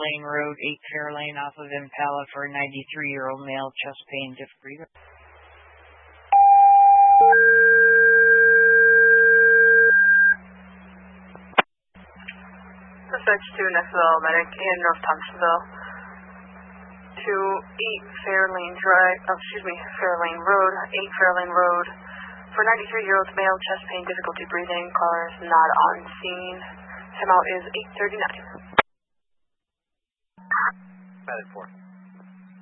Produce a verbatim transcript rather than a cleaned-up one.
Lane Road, eight Fairlane off of Impala for a ninety-three-year-old male, chest pain, diff breather. Dispatch to Nexville Medic in North Thompsonville to eight Fairlane Drive, oh, excuse me, Fairlane Road, eight Fairlane Road for ninety-three-year-old male, chest pain, difficulty breathing, caller is not on scene. Timeout is eight thirty-nine. Medic four.